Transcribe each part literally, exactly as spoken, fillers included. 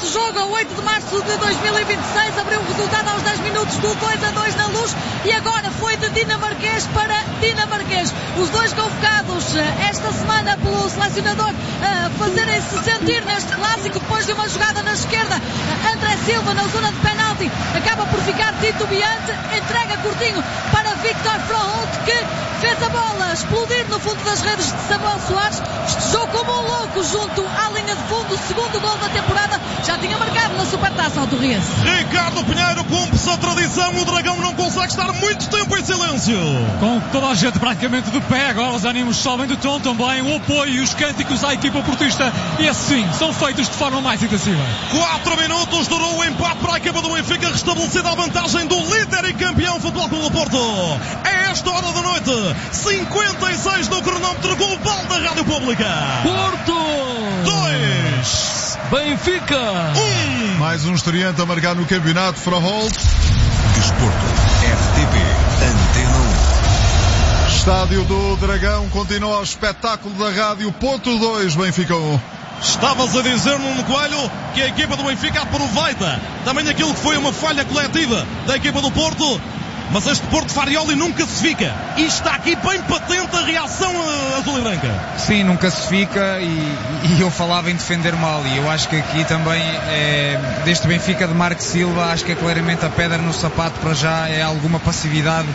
este jogo a oito de março de dois mil e vinte e seis. Abriu o resultado aos dez minutos do dois a dois na Luz e agora foi de dinamarquês para dinamarquês. Os dois convocados esta semana pelo selecionador a fazerem-se sentir neste clássico depois de uma jogada na esquerda. André Silva na zona de penalti acaba por ficar titubeante, entrega curtinho para Victor Froholt, que fez a bola explodir no fundo das redes de Samuel Soares. Festejou como um louco junto à linha de fundo, o segundo gol da temporada, já tinha marcado na Supertaça ao Torriense. Ricardo Pinheiro cumpre-se a tradição, o Dragão não consegue estar muito tempo em silêncio. Com toda a gente praticamente de pé, agora os ânimos sobem de tom também, o apoio e os cânticos à equipa portista, e assim são feitos de forma mais intensiva. quatro minutos durou o empate para a equipa do Benfica, restabelecida a vantagem do líder e campeão Futebol Clube do Porto. É esta hora da noite, cinquenta e seis no cronómetro global da Rádio Pública. Porto dois, Benfica um. Mais um estreante a marcar no campeonato, Froholt. Desporto, R T P, Antena um. Estádio do Dragão, continua o espetáculo da Rádio. Porto dois, Benfica um. Estavas a dizer, Nuno Coelho, que a equipa do Benfica aproveita também aquilo que foi uma falha coletiva da equipa do Porto, mas este Porto Farioli nunca se fica. E está aqui bem patente a reação azul e branca. Sim, nunca se fica, e, e eu falava em defender mal, e eu acho que aqui também, é, deste Benfica de Marco Silva, acho que é claramente a pedra no sapato para já, é alguma passividade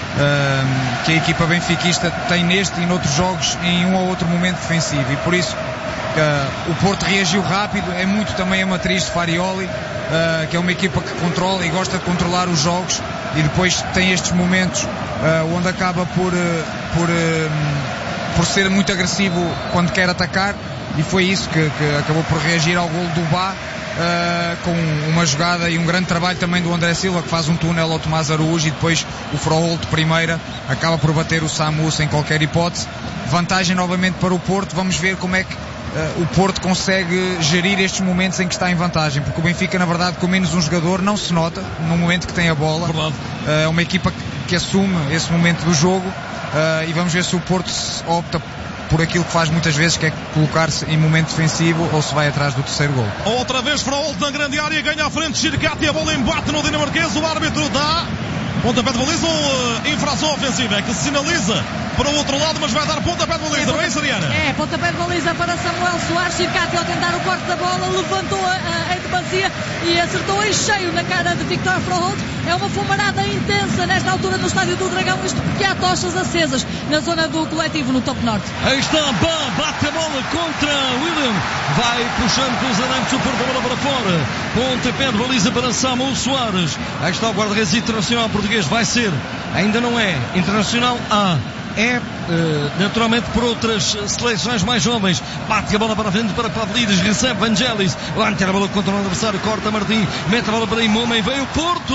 uh, que a equipa benfiquista tem neste e noutros jogos em um ou outro momento defensivo, e por isso uh, o Porto reagiu rápido. É muito também a matriz de Farioli, uh, que é uma equipa que controla e gosta de controlar os jogos, e depois tem estes momentos uh, onde acaba por, uh, por, uh, por ser muito agressivo quando quer atacar, e foi isso que, que acabou por reagir ao golo do Bá, uh, com uma jogada e um grande trabalho também do André Silva, que faz um túnel ao Tomás Araújo, e depois o Froholt de primeira acaba por bater o Samu sem qualquer hipótese. Vantagem novamente para o Porto. Vamos ver como é que Uh, o Porto consegue gerir estes momentos em que está em vantagem, porque o Benfica, na verdade, com menos um jogador, não se nota no momento que tem a bola. Uh, é uma equipa que, que assume esse momento do jogo, uh, e vamos ver se o Porto opta por aquilo que faz muitas vezes, que é colocar-se em momento defensivo, ou se vai atrás do terceiro gol. Outra vez Froholt na grande área, ganha à frente Chiricati, a bola embate no dinamarquês, o árbitro dá pontapé de baliza ou uh, infração ofensiva, é que se sinaliza para o outro lado, mas vai dar pontapé de baliza, é, não é isso, Ariana? É, pontapé de baliza para Samuel Soares. Chiricati, ao tentar o corte da bola, levantou a, a demasia e acertou em cheio na cara de Victor Froholt. É uma fumarada intensa nesta altura no Estádio do Dragão, isto porque há tochas acesas na zona do coletivo no Top Norte. Aí está, Bá, bate a bola contra William, vai puxando com os arantes, o Porto, a bola para fora, pontapé de baliza para Samuel Soares. Aí está o guarda-redes internacional português, vai ser, ainda não é internacional A, é uh, naturalmente por outras seleções mais jovens. Bate a bola para a frente para Pavlidis, recebe Vangelis, lança a bola contra o adversário, corta Martim, mete a bola para Imoma e vem o Porto. Ui,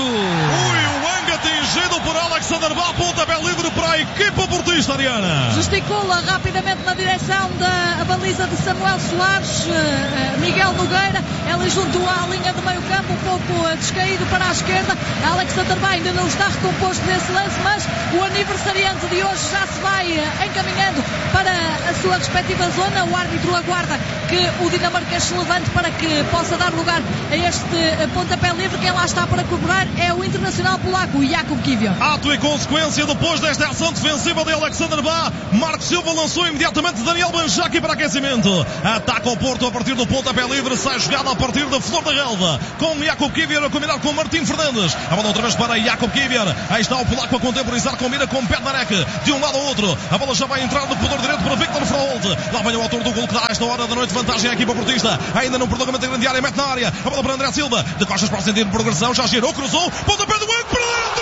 o Wang atingido por Alexander Bá, pontapé livre para a equipa portista, Ariana. Gesticula rapidamente na direção da baliza de Samuel Soares, uh, Miguel Nogueira, ela junto à linha de meio campo, um pouco uh, descaído para a esquerda. Alexander Bá ainda não está recomposto desse lance, mas o aniversariante de hoje já se vai uh, encaminhando para a sua respectiva zona. O árbitro aguarda que o dinamarquês se levante para que possa dar lugar a este uh, pontapé livre. Quem lá está para cobrar é o internacional polaco, Jakub Kiwior. Ato e consequência depois desta ação defensiva de Alexander Bá. Marco Silva lançou imediatamente Daniel Banjaki para aquecimento. Ataca o Porto a partir do pontapé livre, sai jogada a partir da Flor da Relva, com Jakub Kiwior a combinar com Martim Fernandes. A bola outra vez para Jakub Kiwior. Aí está o polaco a contemporizar, combina com Bednarek de um lado ao outro. A bola já vai entrar no poder direito para Victor Froholt. Lá vem o autor do gol que dá esta hora da noite vantagem à equipa portista. Ainda no prolongamento da grande área, mete na área. A bola para André Silva, de costas para o sentido de progressão, já girou, cruzou, pontapé do banco para